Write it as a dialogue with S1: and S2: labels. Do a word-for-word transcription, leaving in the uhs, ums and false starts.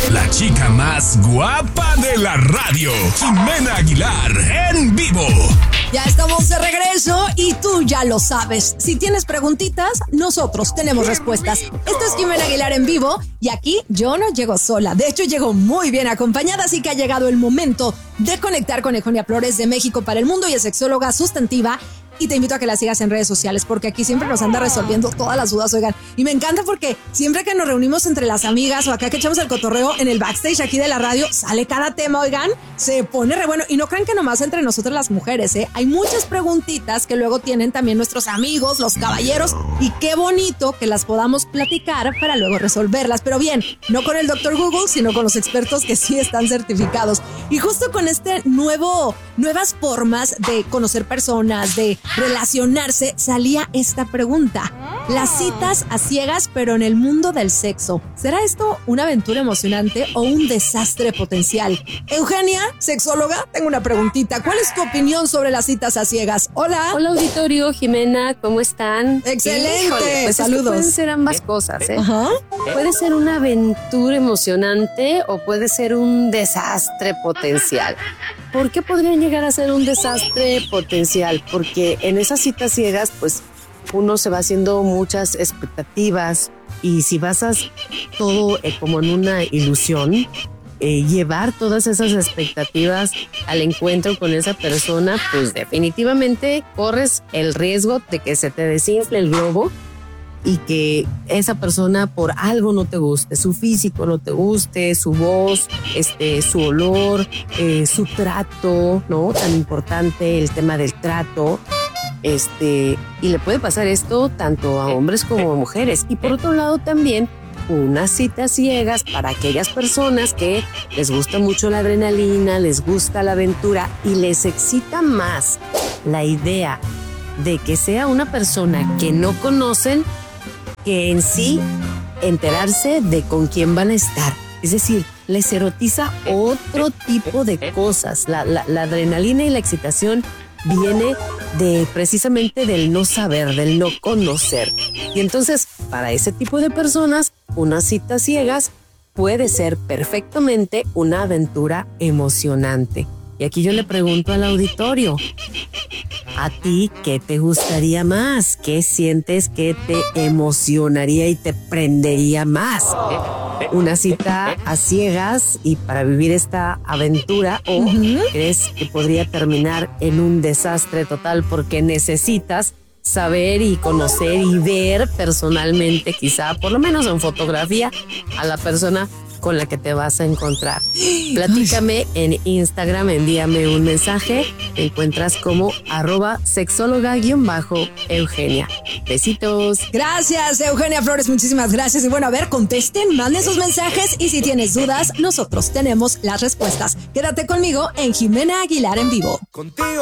S1: La chica más guapa de la radio, Jimena Aguilar, en vivo.
S2: Ya estamos de regreso y tú ya lo sabes. Si tienes preguntitas, nosotros tenemos respuestas. Esto es Jimena Aguilar en vivo y aquí yo no llego sola. De hecho, llego muy bien acompañada, así que ha llegado el momento de conectar con Eugenia Flores de México para el Mundo y es sexóloga sustantiva. Y te invito a que la sigas en redes sociales porque aquí siempre nos anda resolviendo todas las dudas, oigan. Y me encanta porque siempre que nos reunimos entre las amigas o acá que echamos el cotorreo en el backstage aquí de la radio, sale cada tema, oigan, se pone re bueno. Y no crean que nomás entre nosotras las mujeres, ¿eh? Hay muchas preguntitas que luego tienen también nuestros amigos, los caballeros. Y qué bonito que las podamos platicar para luego resolverlas. Pero bien, no con el doctor Google, sino con los expertos que sí están certificados. Y justo con este nuevo, nuevas formas de conocer personas, de relacionarse, salía esta pregunta. Las citas a ciegas, pero en el mundo del sexo, ¿será esto una aventura emocionante o un desastre potencial? Eugenia, sexóloga, tengo una preguntita. ¿Cuál es tu opinión sobre las citas a ciegas? Hola.
S3: Hola, auditorio, Jimena, ¿cómo están?
S2: Excelente.
S3: Híjole, pues
S2: saludos.
S3: Es que pueden ser ambas cosas, ¿eh?
S2: Ajá.
S3: Puede ser una aventura emocionante o puede ser un desastre potencial. ¿Por qué podrían llegar a ser un desastre potencial? Porque en esas citas ciegas, pues, uno se va haciendo muchas expectativas y si basas todo eh, como en una ilusión, eh, llevar todas esas expectativas al encuentro con esa persona, pues definitivamente corres el riesgo de que se te desinfle el globo y que esa persona por algo no te guste, su físico no te guste, su voz, este, su olor, eh, su trato, ¿no? Tan importante el tema del trato. Este, y le puede pasar esto tanto a hombres como a mujeres. Y por otro lado también unas citas ciegas para aquellas personas que les gusta mucho la adrenalina, les gusta la aventura y les excita más la idea de que sea una persona que no conocen que en sí enterarse de con quién van a estar. Es decir, les erotiza otro tipo de cosas. La, la, la adrenalina y la excitación viene de precisamente del no saber, del no conocer. Y entonces, para ese tipo de personas, unas citas ciegas puede ser perfectamente una aventura emocionante. Y aquí yo le pregunto al auditorio, ¿a ti qué te gustaría más? ¿Qué sientes que te emocionaría y te prendería más? ¿Una cita a ciegas y para vivir esta aventura o uh-huh. crees que podría terminar en un desastre total porque necesitas saber y conocer y ver personalmente, quizá por lo menos en fotografía, a la persona con la que te vas a encontrar? Platícame en Instagram, envíame un mensaje, te encuentras como arroba sexóloga guión bajo Eugenia. Besitos.
S2: Gracias, Eugenia Flores, muchísimas gracias. Y bueno, a ver, contesten, manden sus mensajes y si tienes dudas, nosotros tenemos las respuestas. Quédate conmigo en Jimena Aguilar en vivo. Contigo.